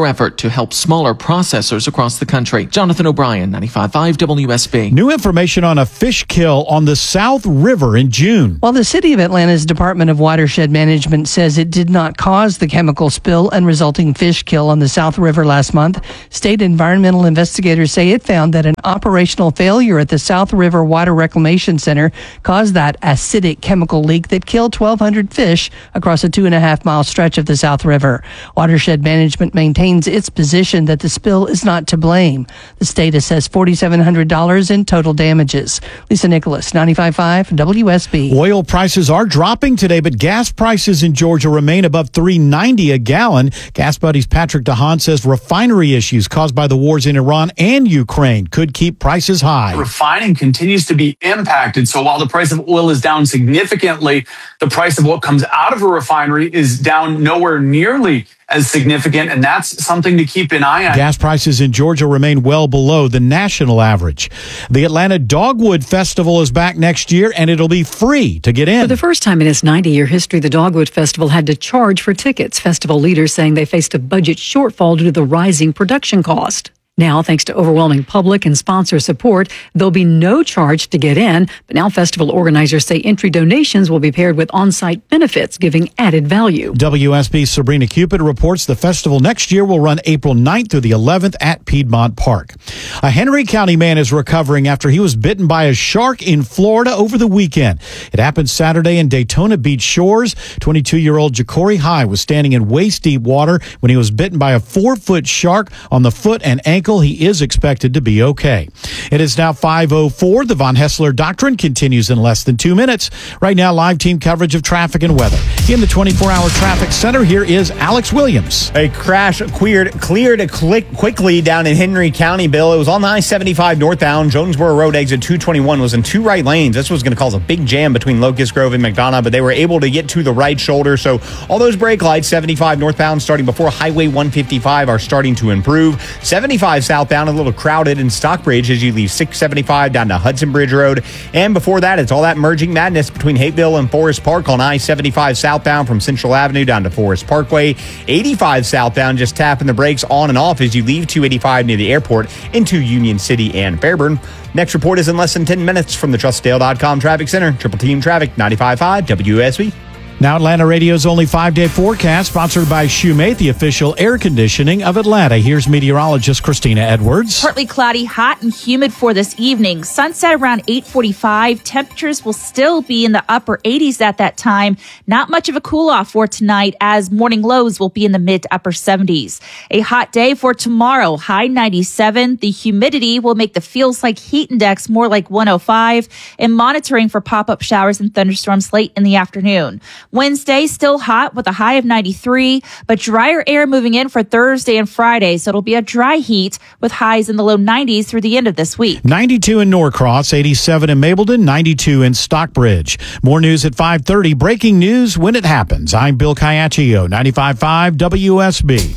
to help smaller processors across the country. Jonathan O'Brien, ninety-five point five W S B. New information on a fish kill on the South River in June. While the City of Atlanta's Department of Watershed Management says it did not cause the chemical spill and resulting fish kill on the South River last month, state environmental investigators say it found that an operational failure at the South River Water Reclamation Center caused that acidic chemical leak that killed twelve hundred fish across a two and a half mile stretch of the South River. Watershed Management maintains its position that the spill is not to blame. The state assessed four thousand seven hundred dollars in total damages. Lisa Nicholas, ninety-five point five W S B. Oil prices are dropping today, but gas prices in Georgia remain above three ninety a gallon. Gas Buddies Patrick DeHaan says refinery issues caused by the wars in Iran and Ukraine could keep prices high. Refining continues to be impacted. So while the price of oil is down significantly, the price of what comes out of a refinery is down nowhere nearly as significant, and that's something to keep an eye on. Gas prices in Georgia remain well below the national average. The Atlanta Dogwood Festival is back next year, and it'll be free to get in. For the first time in its ninety-year history, the Dogwood Festival had to charge for tickets. Festival leaders saying they faced a budget shortfall due to the rising production cost. Now, thanks to overwhelming public and sponsor support, there'll be no charge to get in. But now festival organizers say entry donations will be paired with on-site benefits, giving added value. W S B's Sabrina Cupid reports the festival next year will run April ninth through the eleventh at Piedmont Park. A Henry County man is recovering after he was bitten by a shark in Florida over the weekend. It happened Saturday in Daytona Beach shores. twenty-two-year-old Ja'Cory High was standing in waist-deep water when he was bitten by a four-foot shark on the foot and ankle. He is expected to be okay. It is now five oh four. The Von Hessler Doctrine continues in less than two minutes. Right now, live team coverage of traffic and weather. In the twenty-four hour traffic center, here is Alex Williams. A crash cleared, cleared click, quickly down in Henry County, Bill. It was on I seventy-five northbound. Jonesboro Road exit two twenty-one was in two right lanes. This was going to cause a big jam between Locust Grove and McDonough, but they were able to get to the right shoulder. So all those brake lights, seventy-five northbound starting before Highway one fifty-five, are starting to improve. seventy-five southbound, a little crowded in Stockbridge as you leave six seventy-five down to Hudson Bridge Road. And before that, it's all that merging madness between Hateville and Forest Park on I seventy-five southbound from Central Avenue down to Forest Parkway. eighty-five southbound just tapping the brakes on and off as you leave two eighty-five near the airport into Union City and Fairburn. Next report is in less than ten minutes from the Trust Dale dot com Traffic Center. Triple Team Traffic, ninety-five point five W S B. Now Atlanta Radio's only five-day forecast, sponsored by Shoemate, the official air conditioning of Atlanta. Here's meteorologist Christina Edwards. Partly cloudy, hot and humid for this evening. Sunset around eight forty-five. Temperatures will still be in the upper eighties at that time. Not much of a cool-off for tonight, as morning lows will be in the mid to upper seventies. A hot day for tomorrow, high ninety-seven. The humidity will make the feels like heat index more like one oh five, and monitoring for pop-up showers and thunderstorms late in the afternoon. Wednesday, still hot with a high of ninety-three, but drier air moving in for Thursday and Friday, so it'll be a dry heat with highs in the low nineties through the end of this week. ninety-two in Norcross, eighty-seven in Mableton, ninety-two in Stockbridge. More news at five thirty. Breaking news when it happens. I'm Bill Caiaccio, ninety-five point five W S B.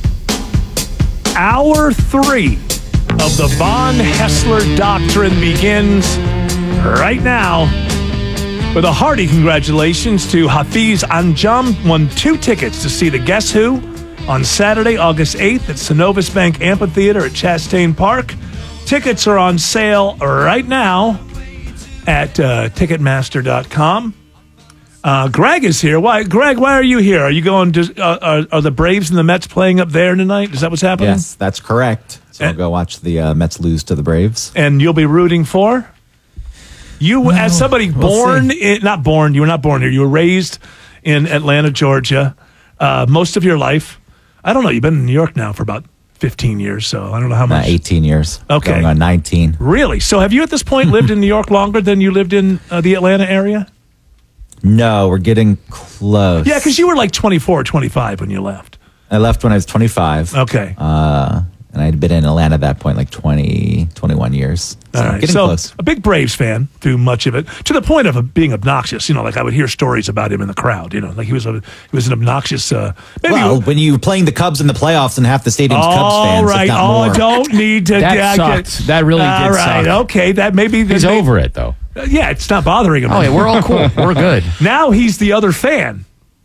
Hour three of the Von Hessler Doctrine begins right now. With a hearty congratulations to Hafiz Anjum, won two tickets to see the Guess Who on Saturday, August eighth at Synovus Bank Amphitheater at Chastain Park. Tickets are on sale right now at uh, Ticketmaster dot com. Uh, Greg is here. Why, Greg? Why are you here? Are you going to? Uh, are, are the Braves and the Mets playing up there tonight? Is that what's happening? Yes, that's correct. So and, I'll go watch the uh, Mets lose to the Braves. And you'll be rooting for? You, no, as somebody we'll born, in, not born, you were not born here. You were raised in Atlanta, Georgia, uh, most of your life. I don't know. You've been in New York now for about fifteen years, so I don't know how much. Uh, eighteen years. Okay. Going on nineteen. Really? So have you at this point lived in New York longer than you lived in uh, the Atlanta area? No, we're getting close. Yeah, because you were like twenty-four or twenty-five when you left. I left when I was twenty-five. Okay. Uh, and I'd been in Atlanta at that point like twenty, twenty-one years. So All right. getting so close. A big Braves fan through much of it, to the point of uh, being obnoxious. You know, like I would hear stories about him in the crowd. You know, like he was a he was an obnoxious. Uh, maybe well, a, when you're playing the Cubs in the playoffs and half the stadium's all Cubs fans, right. if not Oh, more. don't need to. that yeah, sucked. Get, that really all did right. suck. Okay, that maybe he's maybe, over it though. Uh, yeah, it's not bothering him. Oh, yeah, we're all cool. We're good. Now he's the other fan.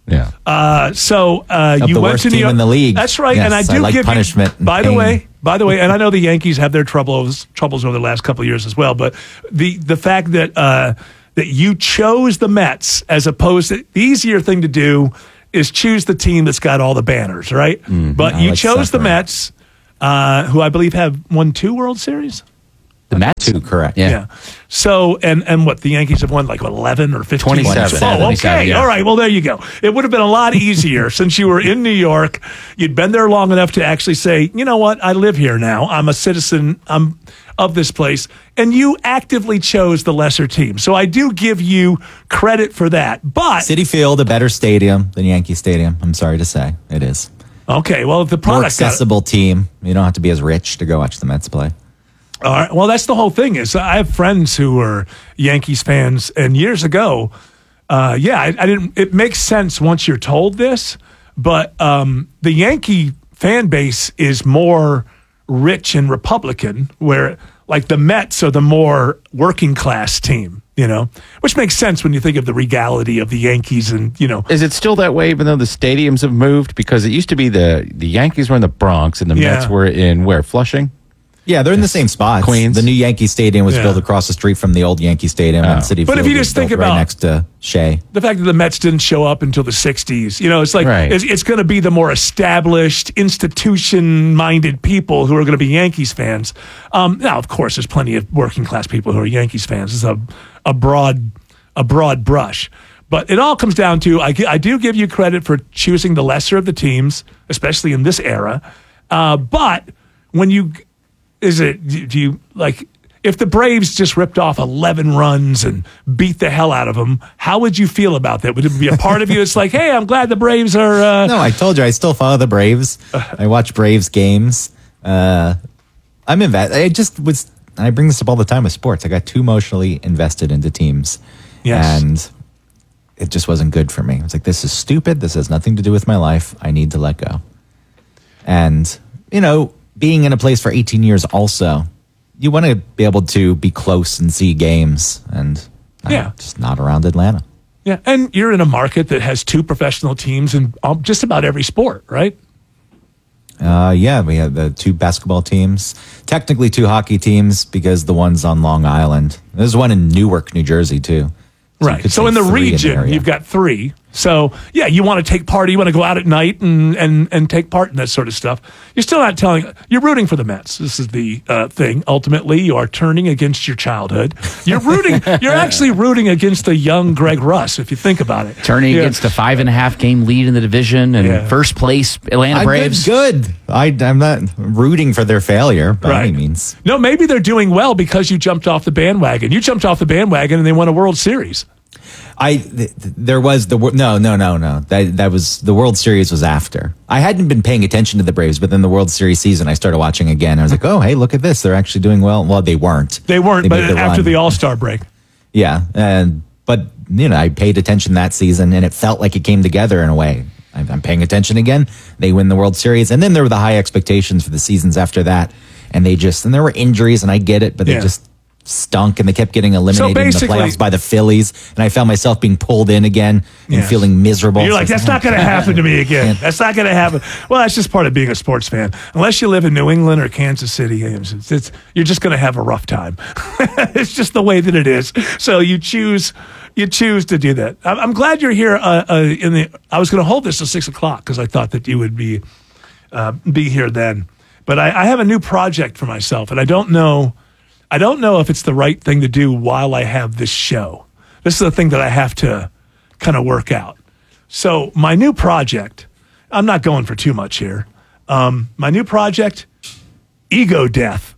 Yeah. Uh, so uh, Of you the went worst to New team York. in the league. That's right, Yes, and I do I like give punishment you. and By the pain. way, by the way, and I know the Yankees have their troubles troubles over the last couple of years as well. But the the fact that uh, that you chose the Mets as opposed to the easier thing to do is choose the team that's got all the banners, right? But I you like chose the suffering. Mets, uh, who I believe have won two World Series. The Mets? Two, correct. Yeah. So, and and what, the Yankees have won like what, eleven or fifteen? twenty-seven. Oh, okay. twenty-seven, yeah. All right. Well, there you go. It would have been a lot easier since you were in New York. You'd been there long enough to actually say, you know what? I live here now. I'm a citizen I'm of this place. And you actively chose the lesser team. So I do give you credit for that. But, Citi Field, a better stadium than Yankee Stadium. I'm sorry to say. It is. okay, well, if the More product got it. accessible team. You don't have to be as rich to go watch the Mets play. All right. Well, that's the whole thing. Is I have friends who were Yankees fans, and years ago, uh, yeah, I, I didn't. It makes sense once you're told this, but um, the Yankee fan base is more rich and Republican, where like the Mets are the more working class team. You know, which makes sense when you think of the regality of the Yankees, and you know, Is it still that way, even though the stadiums have moved? Because it used to be the the Yankees were in the Bronx and the Yeah. Mets were in where? Flushing? Yeah, they're in the same spots. Queens. The new Yankee Stadium was Yeah. built across the street from the old Yankee Stadium, Oh. and Citi But if Field you was just think built right about- next to Shea. the fact that the Mets didn't show up until the sixties, you know, it's like Right. it's, it's going to be the more established, institution-minded people who are going to be Yankees fans. Um, now, of course, there's plenty of working-class people who are Yankees fans. It's a a broad a broad brush, but it all comes down to I, gi- I do give you credit for choosing the lesser of the teams, especially in this era. Uh, but when you is it do you like? If the Braves just ripped off eleven runs and beat the hell out of them, how would you feel about that? Would it be a part of you that's like, hey, I'm glad the Braves are... Uh, No, I told you, I still follow the Braves. I watch Braves games. Uh, I'm invested. I just was, I bring this up all the time with sports. I got too emotionally invested into teams. Yes. And it just wasn't good for me. It's like, this is stupid. This has nothing to do with my life. I need to let go. And, you know, being in a place for eighteen years also, you want to be able to be close and see games, and I'm Yeah. just not around Atlanta. Yeah, and you're in a market that has two professional teams in um, just about every sport, right? Uh, yeah, we have the two basketball teams, technically two hockey teams because the one's on Long Island. There's one in Newark, New Jersey, too. So you Right. could So say in the three region, area. you've got three. So yeah, you want to take part. You want to go out at night and, and, and take part in that sort of stuff. You're still not telling. You're rooting for the Mets. This is the uh, thing. Ultimately, you are turning against your childhood. You're rooting. You're actually rooting against the young Greg Russ, if you think about it. Turning Yeah. against a five and a half game lead in the division and Yeah. first place Atlanta I'm Braves. good. good. I, I'm not rooting for their failure by Right. any means. No, maybe they're doing well because you jumped off the bandwagon. You jumped off the bandwagon and they won a World Series. I th- th- there was the wor- no no no no that that was the World Series was after. I hadn't been paying attention to the Braves, but then the World Series season I started watching again. I was like, oh hey, look at this, they're actually doing well. Well, they weren't. They weren't, but made the after run. the All Star break. Yeah, and but you know I paid attention that season, and it felt like it came together in a way. I'm, I'm paying attention again. They win the World Series, and then there were the high expectations for the seasons after that, and they just and there were injuries, and I get it, but Yeah. they just stunk, and they kept getting eliminated in the basically- playoffs by the Phillies, and I found myself being pulled in again and Yes. feeling miserable. You're So like, it's that's not going to happen to me again. That's not going to happen. Well, that's just part of being a sports fan. Unless you live in New England or Kansas City, it's, it's, it's- you're just going to have a rough time. It's just the way that it is. So you choose, you choose to do that. I'm, I'm glad you're here. Uh, uh, in the, I was going to hold this till six o'clock because I thought that you would be, uh, be here then. But I, I have a new project for myself, and I don't know. I don't know if it's the right thing to do while I have this show. This is the thing that I have to kind of work out. So my new project, I'm not going for too much here. Um, my new project, ego death.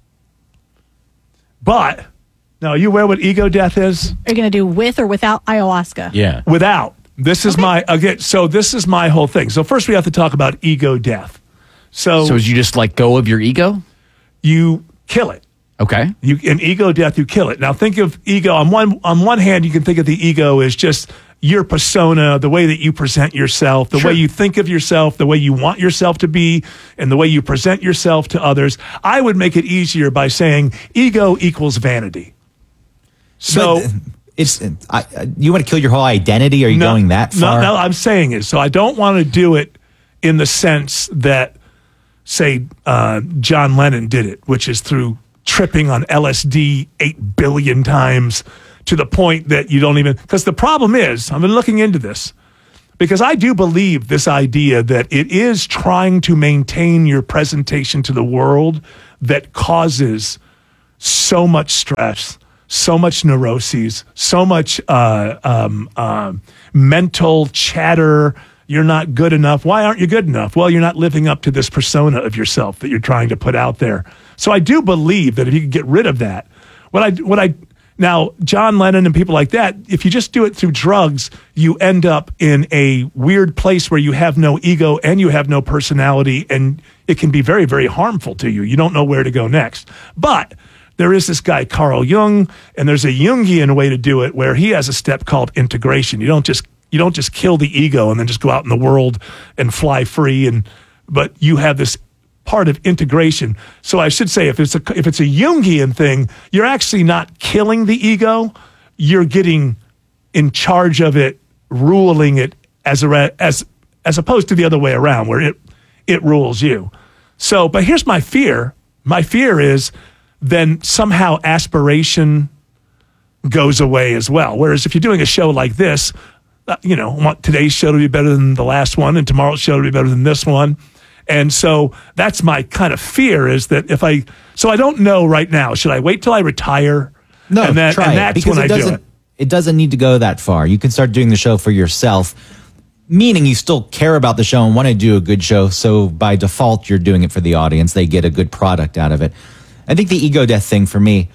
But now, are you aware what ego death is? Are you going to do with or without ayahuasca? Yeah. Without. This is my again. So this is my whole thing. So first we have to talk about ego death. So, So you just let go of your ego? you kill it. Okay. You in ego death, you kill it. Now think of ego on one on one hand, you can think of the ego as just your persona, the way that you present yourself, the Sure. way you think of yourself, the way you want yourself to be, and the way you present yourself to others. I would make it easier by saying ego equals vanity. So But It's I, you want to kill your whole identity? Are you no, going that far? No, no, I'm saying is so I don't want to do it in the sense that, say, uh, John Lennon did it, which is through tripping on L S D eight billion times to the point that you don't even, because the problem is, I've been looking into this, because I do believe this idea that it is trying to maintain your presentation to the world that causes so much stress, so much neuroses, so much uh, um, uh, mental chatter. You're not good enough. Why aren't you good enough? Well, you're not living up to this persona of yourself that you're trying to put out there. So I do believe that if you could get rid of that, what I, what I, now John Lennon and people like that, if you just do it through drugs, you end up in a weird place where you have no ego and you have no personality, and it can be very, very harmful to you. You don't know where to go next. But there is this guy, Carl Jung, and there's a Jungian way to do it where he has a step called integration. You don't just You don't just kill the ego and then just go out in the world and fly free, and but you have this part of integration. So I should say, if it's a if it's a Jungian thing, you're actually not killing the ego. You're getting in charge of it, ruling it as a as as opposed to the other way around, where it it rules you. So, but here's my fear. My fear is then somehow aspiration goes away as well. Whereas if you're doing a show like this, Uh, you know, want today's show to be better than the last one and tomorrow's show to be better than this one. And so that's my kind of fear, is that if I, so I don't know right now, should I wait till I retire? No, and that, try and it, that's because when it I do doesn't, it. it doesn't need to go that far. You can start doing the show for yourself, meaning you still care about the show and want to do a good show. So by default, you're doing it for the audience. They get a good product out of it. I think the ego death thing for me,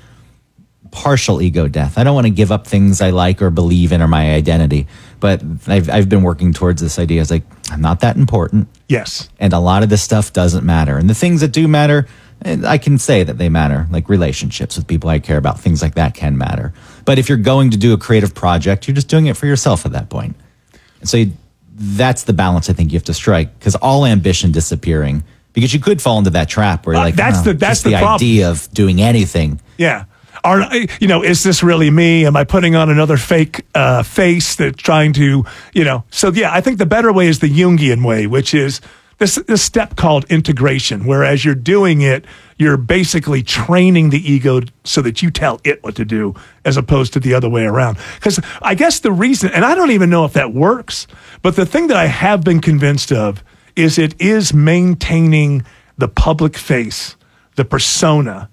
partial ego death. I don't want to give up things I like or believe in or my identity, but I've I've been working towards this idea. It's like, I'm not that important. Yes. And a lot of this stuff doesn't matter. And the things that do matter, I can say that they matter, like relationships with people I care about, things like that can matter. But if you're going to do a creative project, you're just doing it for yourself at that point. And so you, that's the balance I think you have to strike, because all ambition disappearing, because you could fall into that trap where you're Uh, like, that's oh, the- that's just the, the problem. idea of doing anything. Yeah. Are, you know, is this really me? Am I putting on another fake uh, face that's trying to, you know? So, yeah, I think the better way is the Jungian way, which is this, this step called integration, where as you're doing it, you're basically training the ego so that you tell it what to do, as opposed to the other way around. Because I guess the reason, and I don't even know if that works, but the thing that I have been convinced of is it is maintaining the public face, the persona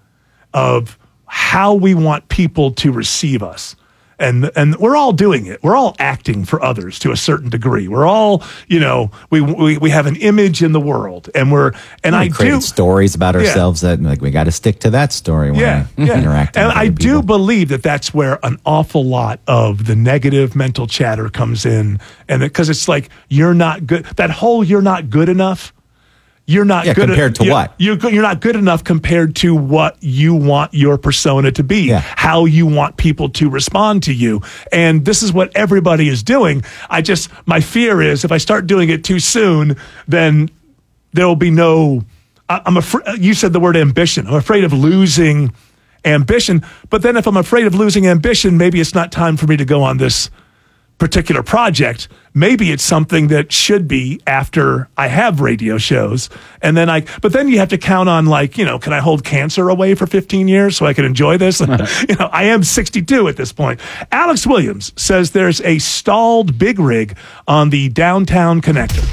of how we want people to receive us. And and we're all doing it. We're all acting for others to a certain degree. We're all, you know, we we, we have an image in the world, and we're and we I created do stories about Yeah. ourselves that like we got to stick to that story when yeah, we yeah. interact. And with I other do people. believe that that's where an awful lot of the negative mental chatter comes in, and because it's like you're not good. That whole "you're not good enough." You're not Yeah, good compared at, to you're, what? You're, go- you're not good enough compared to what you want your persona to be, how you want people to respond to you. And this is what everybody is doing. I just, my fear is if I start doing it too soon, then there will be no, I, I'm afraid, you said the word ambition. I'm afraid of losing ambition. But then if I'm afraid of losing ambition, maybe it's not time for me to go on this particular project. Maybe it's something that should be after I have radio shows. And then I, but then you have to count on, like, you know, can I hold cancer away for fifteen years so I can enjoy this? You know, I am sixty-two at this point. Alex Williams says there's a stalled big rig on the downtown connector.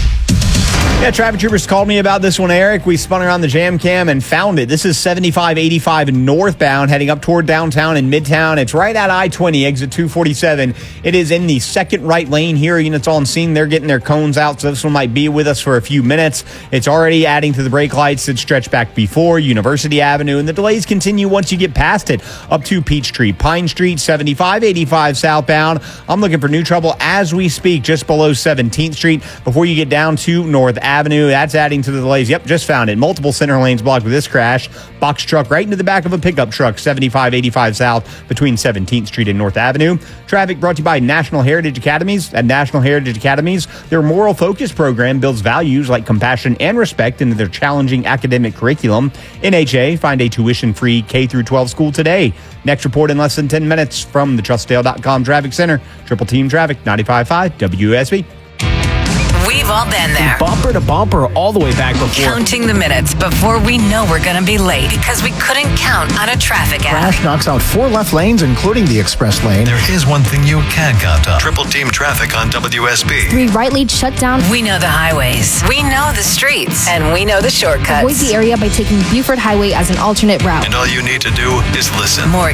Yeah, traffic troopers called me about this one, Eric. We spun around the jam cam and found it. This is seventy-five eighty-five northbound, heading up toward downtown and Midtown. It's right at I twenty, exit two forty-seven. It is in the second right lane here. Units on scene, they're getting their cones out, so this one might be with us for a few minutes. It's already adding to the brake lights that stretch back before University Avenue, and the delays continue once you get past it, up to Peachtree. Pine Street, seventy-five eighty-five southbound. I'm looking for new trouble as we speak, just below seventeenth Street, before you get down to North Avenue. That's adding to the delays. Yep, just found it. Multiple center lanes blocked with this crash. Box truck right into the back of a pickup truck, seventy-five eighty-five South between seventeenth Street and North Avenue. Traffic brought to you by National Heritage Academies. At National Heritage Academies, their moral focus program builds values like compassion and respect into their challenging academic curriculum. N H A, find a tuition-free K through twelve school today. Next report in less than ten minutes from the trust dale dot com Traffic Center. Triple Team Traffic, ninety-five point five W S B. We've all been there. Bumper to bumper all the way back before. Counting the minutes before we know we're going to be late because we couldn't count on a traffic app. Crash knocks out four left lanes, including the express lane. There is one thing you can count on. Triple Team Traffic on W S B. Three right lanes shut down. We know the highways. We know the streets. And we know the shortcuts. Avoid the area by taking Buford Highway as an alternate route. And all you need to do is listen. More